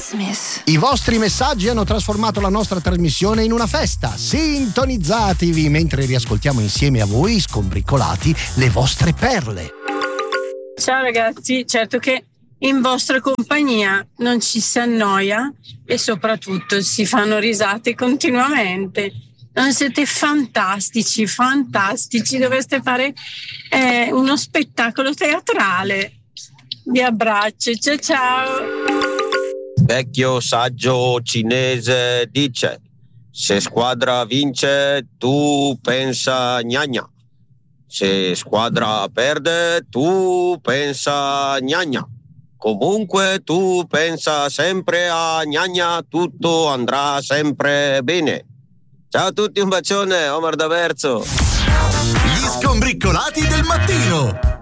I vostri messaggi hanno trasformato la nostra trasmissione in una festa. Sintonizzatevi mentre riascoltiamo insieme a voi, scombriccolati, le vostre perle. Ciao ragazzi, certo che in vostra compagnia non ci si annoia e soprattutto si fanno risate continuamente. Non siete fantastici, dovreste fare uno spettacolo teatrale. Vi abbraccio, ciao ciao. Vecchio saggio cinese dice: se squadra vince tu pensa gnagna, se squadra perde tu pensa gnagna, comunque tu pensa sempre a gnagna, tutto andrà sempre bene. Ciao a tutti, un bacione, Omar D'Averzo. Gli scombriccolati del mattino.